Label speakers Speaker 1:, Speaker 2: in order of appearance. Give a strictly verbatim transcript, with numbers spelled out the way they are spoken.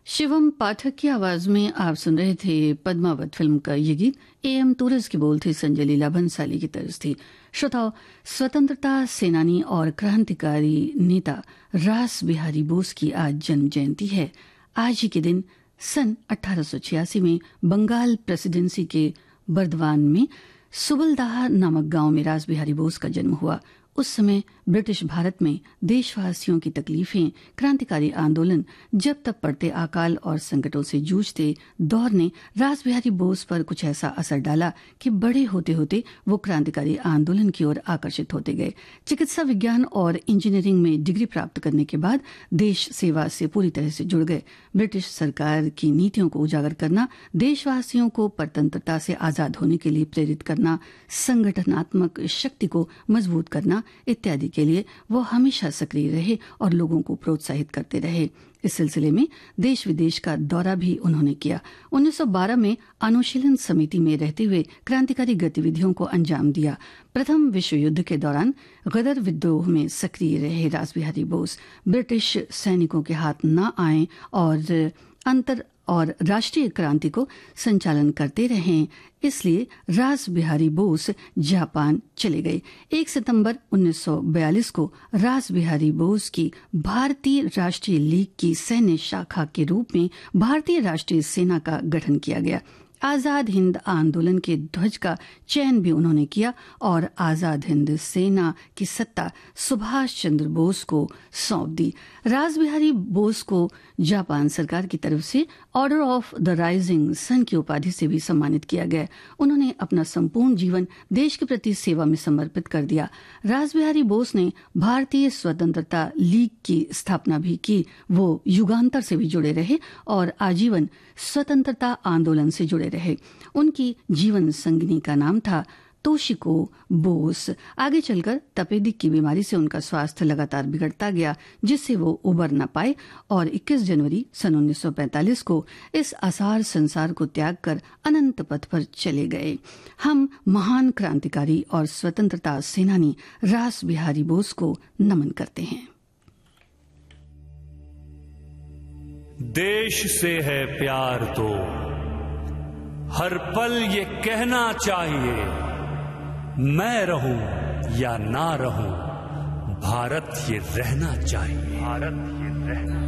Speaker 1: शिवम पाठक की आवाज में आप सुन रहे थे पद्मावत फिल्म का ये गीत। ए एम तूरस की बोल थे, संजय लीला भंसाली की तर्ज थी। श्रोताओ, स्वतंत्रता सेनानी और क्रांतिकारी नेता रास बिहारी बोस की आज जन्म जयंती है। आज ही के दिन सन अठारह सौ छियासी में बंगाल प्रेसिडेंसी के बर्दवान में सुबलदाह नामक गांव में रास बिहारी बोस का जन्म हुआ। उस समय ब्रिटिश भारत में देशवासियों की तकलीफें, क्रांतिकारी आंदोलन, जब तब पड़ते अकाल और संकटों से जूझते दौर ने रास बिहारी बोस पर कुछ ऐसा असर डाला कि बड़े होते होते वो क्रांतिकारी आंदोलन की ओर आकर्षित होते गए। चिकित्सा विज्ञान और इंजीनियरिंग में डिग्री प्राप्त करने के बाद देश सेवा से पूरी तरह से जुड़ गए। ब्रिटिश सरकार की नीतियों को उजागर करना, देशवासियों को परतंत्रता से आजाद होने के लिए प्रेरित करना, संगठनात्मक शक्ति को मजबूत करना इत्यादि के लिए वो हमेशा सक्रिय रहे और लोगों को प्रोत्साहित करते रहे। इस सिलसिले में देश विदेश का दौरा भी उन्होंने किया। उन्नीस सौ बारह में अनुशीलन समिति में रहते हुए क्रांतिकारी गतिविधियों को अंजाम दिया। प्रथम विश्व युद्ध के दौरान गदर विद्रोह में सक्रिय रहे रास बिहारी बोस ब्रिटिश सैनिकों के हाथ न आए और अंतर और राष्ट्रीय क्रांति को संचालन करते रहे, इसलिए रास बिहारी बोस जापान चले गए। एक सितंबर उन्नीस सौ बयालीस को रास बिहारी बोस की भारतीय राष्ट्रीय लीग की सैन्य शाखा के रूप में भारतीय राष्ट्रीय सेना का गठन किया गया। आजाद हिंद आंदोलन के ध्वज का चयन भी उन्होंने किया और आजाद हिंद सेना की सत्ता सुभाष चंद्र बोस को सौंप दी। रास बिहारी बोस को जापान सरकार की तरफ से order of the rising sun की उपाधि से भी सम्मानित किया गया। उन्होंने अपना संपूर्ण जीवन देश के प्रति सेवा में समर्पित कर दिया। रास बिहारी बोस ने भारतीय स्वतंत्रता लीग की स्थापना भी की। वो युगांतर से भी जुड़े रहे और आजीवन स्वतंत्रता आंदोलन से जुड़े रहे। उनकी जीवन संगिनी का नाम था तोशिको बोस। आगे चलकर तपेदिक की बीमारी से उनका स्वास्थ्य लगातार बिगड़ता गया, जिससे वो उबर न पाए और इक्कीस जनवरी सन उन्नीस सौ पैंतालीस को इस आसार संसार को त्याग कर अनंत पथ पर चले गए। हम महान क्रांतिकारी और स्वतंत्रता सेनानी रास बिहारी बोस को नमन करते हैं।
Speaker 2: देश से है प्यार तो हर पल ये कहना चाहिए, मैं रहूं या ना रहूं, भारत ये रहना चाहिए। भारत ये रहना